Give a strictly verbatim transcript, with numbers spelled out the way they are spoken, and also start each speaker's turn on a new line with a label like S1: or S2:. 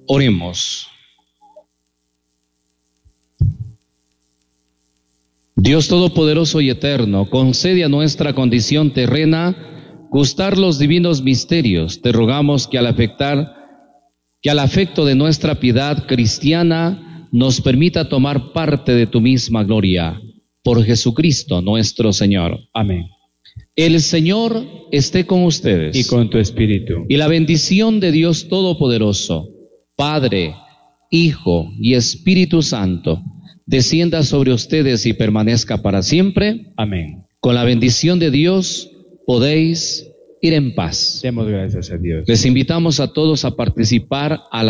S1: Oremos. Dios Todopoderoso y Eterno, concede a nuestra condición terrena gustar los divinos misterios. Te rogamos que al afectar, que al afecto de nuestra piedad cristiana nos permita tomar parte de tu misma gloria. Por Jesucristo nuestro Señor.
S2: Amén.
S1: El Señor esté con ustedes.
S2: Y con tu espíritu.
S1: Y la bendición de Dios Todopoderoso, Padre, Hijo y Espíritu Santo, descienda sobre ustedes y permanezca para siempre.
S2: Amén.
S1: Con la bendición de Dios podéis ir en paz.
S2: Demos gracias a Dios.
S1: Les invitamos a todos a participar a la